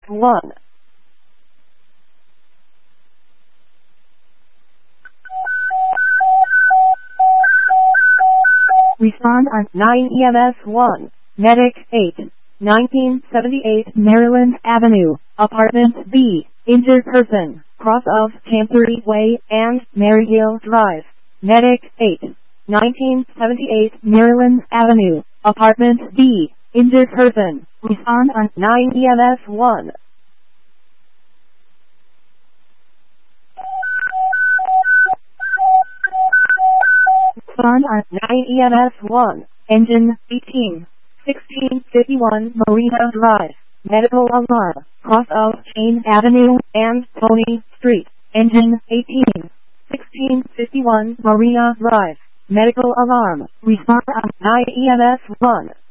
1. Respond on 9 EMS 1. Medic 8. 1978 Maryland Avenue, Apartment B. Injured person, cross of Chancery Way and Maryhill Drive. Medic 8. 1978 Maryland Avenue, Apartment B. Injured person. Respond on 9 EMS 1. Respond on 9 EMS 1. Engine 18. 1651 Marina Drive. Medical alarm. Cross of Chain Avenue and Tony Street. Engine 18. 1651 Marina Drive. Medical alarm. Respond on 9 EMS 1.